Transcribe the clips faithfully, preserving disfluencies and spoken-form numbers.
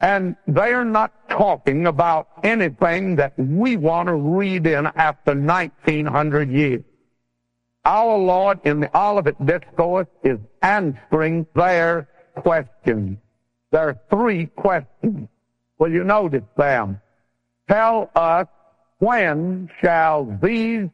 And they are not talking about anything that we want to read in after nineteen hundred years. Our Lord in the Olivet Discourse is answering their questions. There are three questions. Will you notice them? Tell us, when shall these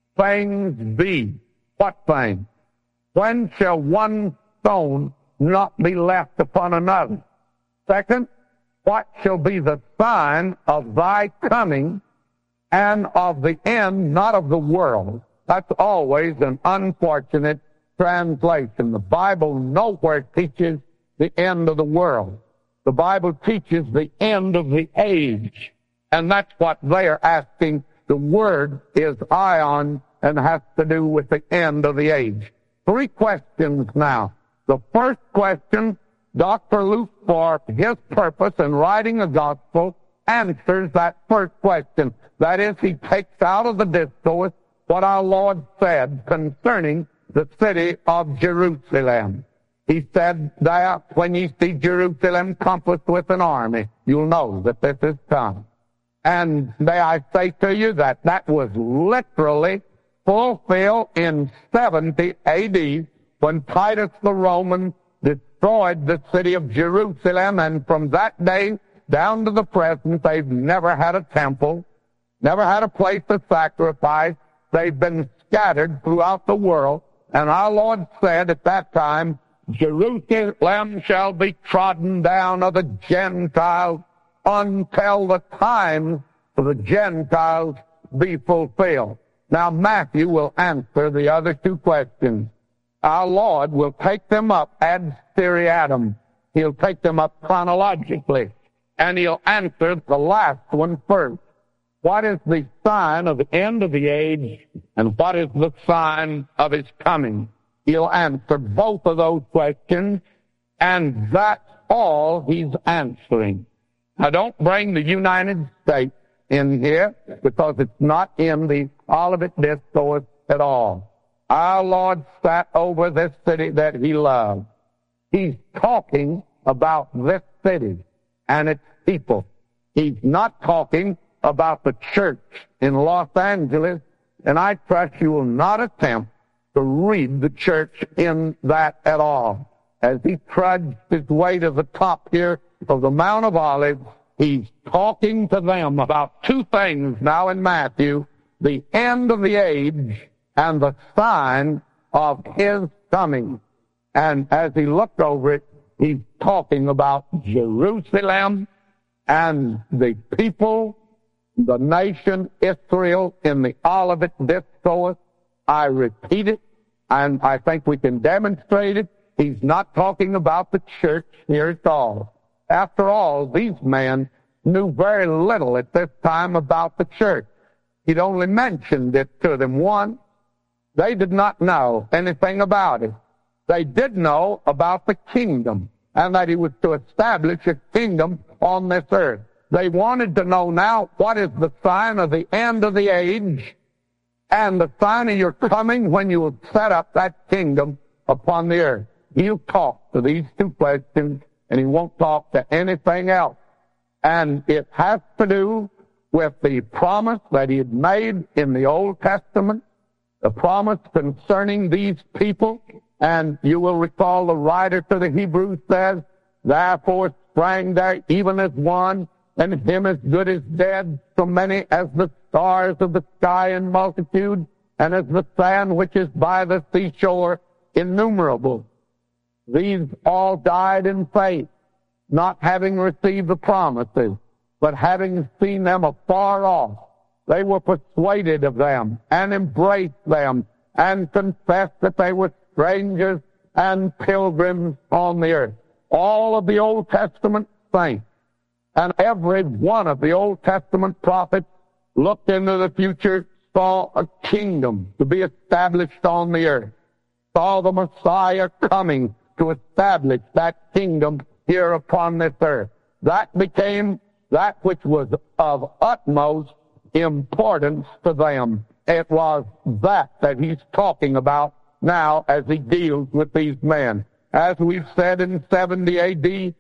things be? What things? When shall one stone not be left upon another? Second, what shall be the sign of thy coming and of the end, not of the world? That's always an unfortunate translation. The Bible nowhere teaches the end of the world. The Bible teaches the end of the age. And that's what they are asking. The word is ion and has to do with the end of the age. Three questions now. The first question, Doctor Luke, for his purpose in writing a gospel, answers that first question. That is, he takes out of the discourse what our Lord said concerning the city of Jerusalem. He said that when you see Jerusalem compassed with an army, you'll know that this is come. And may I say to you that that was literally fulfilled in seventy A D when Titus the Roman destroyed the city of Jerusalem, and from that day down to the present, they've never had a temple, never had a place of sacrifice. They've been scattered throughout the world, and our Lord said at that time, Jerusalem shall be trodden down of the Gentiles until the time for the Gentiles be fulfilled. Now Matthew will answer the other two questions. Our Lord will take them up ad seriatim. He'll take them up chronologically, and he'll answer the last one first. What is the sign of the end of the age, and what is the sign of his coming? He'll answer both of those questions, and that's all he's answering. Now, don't bring the United States in here, because it's not in the Olivet Discourse at all. Our Lord sat over this city that he loved. He's talking about this city and its people. He's not talking about the church in Los Angeles, and I trust you will not attempt to read the church in that at all. As he trudged his way to the top here of the Mount of Olives, he's talking to them about two things now in Matthew, the end of the age and the sign of his coming. And as he looked over it, he's talking about Jerusalem and the people, the nation Israel in the Olivet Discourse. I repeat it, and I think we can demonstrate it. He's not talking about the church here at all. After all, these men knew very little at this time about the church. He'd only mentioned it to them once. They did not know anything about it. They did know about the kingdom, and that he was to establish a kingdom on this earth. They wanted to know now, what is the sign of the end of the age and the sign of your coming when you will set up that kingdom upon the earth? He'll talk to these two questions, and he won't talk to anything else. And it has to do with the promise that he had made in the Old Testament, the promise concerning these people. And you will recall the writer to the Hebrews says, therefore sprang there even as one, and him as good as dead, so many as the stars of the sky in multitude, and as the sand which is by the seashore innumerable. These all died in faith, not having received the promises, but having seen them afar off. They were persuaded of them, and embraced them, and confessed that they were strangers and pilgrims on the earth. All of the Old Testament saints and every one of the Old Testament prophets looked into the future, saw a kingdom to be established on the earth, saw the Messiah coming to establish that kingdom here upon this earth. That became that which was of utmost importance to them. It was that that he's talking about now as he deals with these men. As we've said in seventy A D,